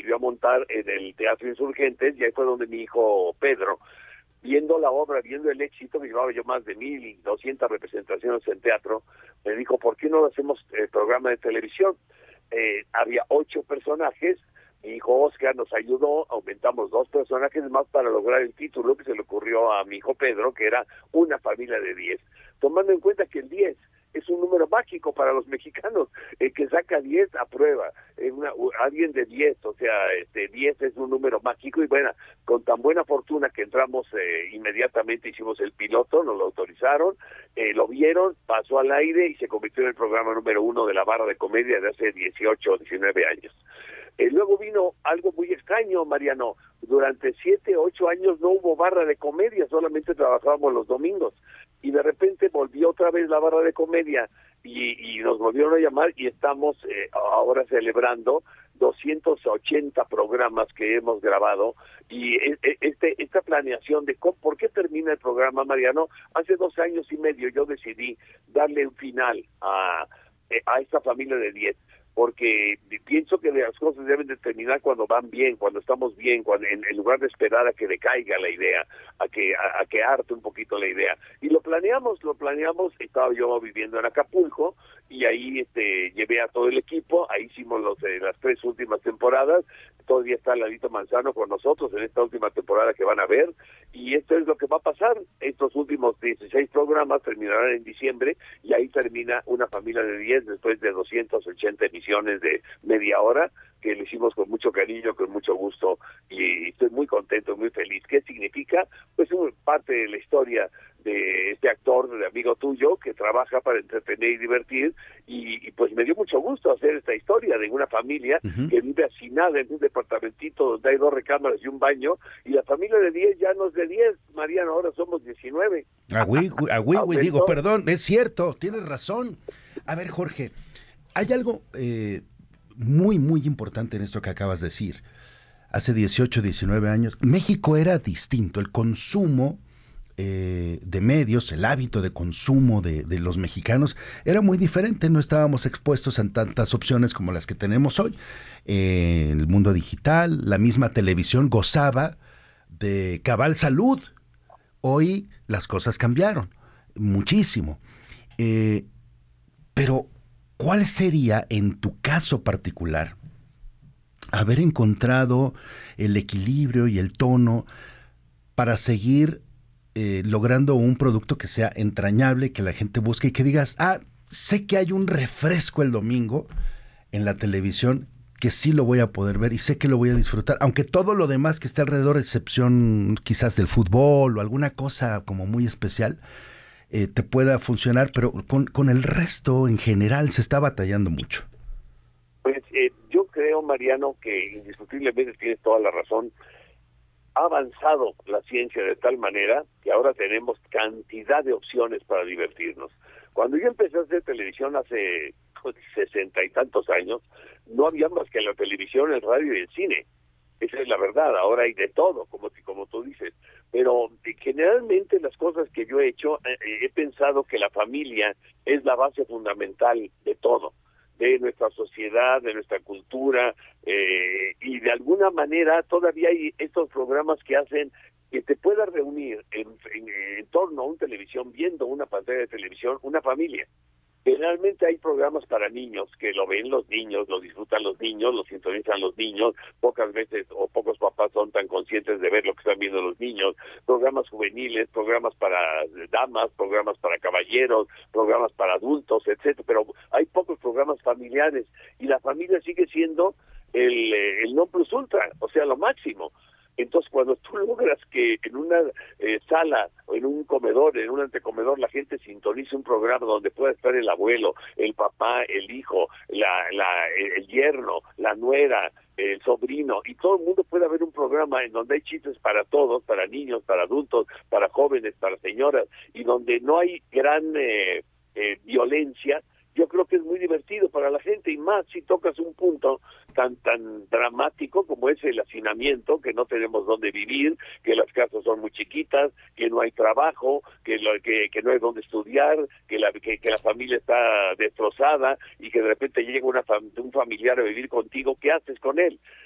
volvió a montar en el Teatro Insurgentes, y ahí fue donde mi hijo Pedro, viendo la obra, viendo el éxito, que llevaba yo más de 1,200 representaciones en teatro, me dijo, ¿por qué no hacemos programa de televisión? Había 8 personajes, mi hijo Oscar nos ayudó, aumentamos 2 personajes más para lograr el título que se le ocurrió a mi hijo Pedro, que era Una familia de 10, tomando en cuenta que el 10 es un número mágico para los mexicanos, que saca 10 aprueba, alguien de 10, o sea, 10 es un número mágico, y bueno, con tan buena fortuna que entramos, inmediatamente hicimos el piloto, nos lo autorizaron, lo vieron, pasó al aire y se convirtió en el programa número 1 de la barra de comedia de hace 18 o 19 años. Luego vino algo muy extraño, Mariano. Durante 7, 8 años no hubo barra de comedia, solamente trabajábamos los domingos. Y de repente volvió otra vez la barra de comedia y nos volvieron a llamar, y estamos ahora celebrando 280 programas que hemos grabado. Y esta planeación de por qué termina el programa, Mariano, hace 2 años y medio yo decidí darle un final a esta familia de 10, porque pienso que las cosas deben de terminar cuando van bien, cuando estamos bien, cuando en lugar de esperar a que decaiga la idea, a que arte un poquito la idea. Y lo planeamos, estaba yo viviendo en Acapulco, y ahí llevé a todo el equipo, ahí hicimos las 3 últimas temporadas, todavía está Lalito Manzano con nosotros en esta última temporada que van a ver, y esto es lo que va a pasar. Estos últimos 16 programas terminarán en diciembre, y ahí termina Una familia de 10 después de 280 emisiones de media hora, que lo hicimos con mucho cariño, con mucho gusto, y estoy muy contento, muy feliz. ¿Qué significa? Pues parte de la historia de este actor, de amigo tuyo, que trabaja para entretener y divertir, y pues me dio mucho gusto hacer esta historia de una familia que vive hacinada en un departamentito donde hay 2 recámaras y un baño, y la familia de 10 ya no es de 10, Mariano, ahora somos 19. Digo, perdón, es cierto, tienes razón. A ver, Jorge, hay algo muy, muy importante en esto que acabas de decir. Hace 18, 19 años, México era distinto. El consumo de medios, el hábito de consumo de los mexicanos era muy diferente. No estábamos expuestos a tantas opciones como las que tenemos hoy. El mundo digital, la misma televisión gozaba de cabal salud. Hoy las cosas cambiaron muchísimo. Pero, ¿cuál sería, en tu caso particular, haber encontrado el equilibrio y el tono para seguir logrando un producto que sea entrañable, que la gente busque y que digas, sé que hay un refresco el domingo en la televisión que sí lo voy a poder ver y sé que lo voy a disfrutar, aunque todo lo demás que esté alrededor, excepción quizás del fútbol o alguna cosa como muy especial, te pueda funcionar, pero con el resto en general se está batallando mucho? Pues yo creo, Mariano, que indiscutiblemente tienes toda la razón. Ha avanzado la ciencia de tal manera que ahora tenemos cantidad de opciones para divertirnos. Cuando yo empecé a hacer televisión hace 60 y tantos años, no había más que la televisión, el radio y el cine. Esa es la verdad. Ahora hay de todo, como tú dices. Pero generalmente las cosas que yo he hecho, he pensado que la familia es la base fundamental de todo, de nuestra sociedad, de nuestra cultura, y de alguna manera todavía hay estos programas que hacen que te puedas reunir en torno a una televisión, viendo una pantalla de televisión, una familia. Generalmente hay programas para niños, que lo ven los niños, lo disfrutan los niños, lo sintonizan los niños, pocas veces o pocos papás son tan conscientes de ver lo que están viendo los niños, programas juveniles, programas para damas, programas para caballeros, programas para adultos, etcétera, pero hay pocos programas familiares, y la familia sigue siendo el non plus ultra, o sea, lo máximo. Entonces, cuando tú logras que en una sala o en un comedor, en un antecomedor, la gente sintonice un programa donde pueda estar el abuelo, el papá, el hijo, el yerno, la nuera, el sobrino, y todo el mundo pueda ver un programa en donde hay chistes para todos, para niños, para adultos, para jóvenes, para señoras, y donde no hay gran violencia, yo creo que es muy divertido para la gente, y más si tocas un punto tan dramático como es el hacinamiento, que no tenemos dónde vivir, que las casas son muy chiquitas, que no hay trabajo, que no hay dónde estudiar, que la familia está destrozada, y que de repente llega un familiar a vivir contigo. ¿Qué haces con él?